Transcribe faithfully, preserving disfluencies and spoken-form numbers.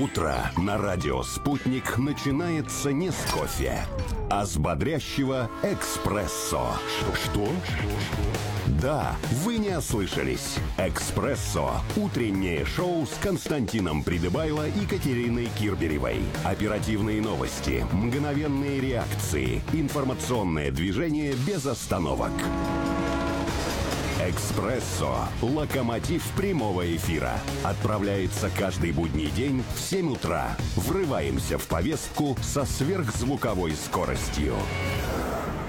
Утро на радио «Спутник» начинается не с кофе, а с бодрящего эспрессо. Что? Да, вы не ослышались. «Экспрессо» – утреннее шоу с Константином Придыбайло и Катериной Кирберевой. Оперативные новости, мгновенные реакции, информационное движение без остановок. «Экспрессо» – локомотив прямого эфира. Отправляется каждый будний день в семь утра. Врываемся в повестку со сверхзвуковой скоростью.